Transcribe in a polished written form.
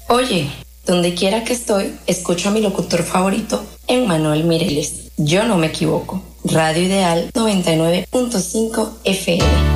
Oye, donde quiera que estoy, escucho a mi locutor favorito, Emmanuel Mireles. Yo no me equivoco. Radio Ideal 99.5 FM.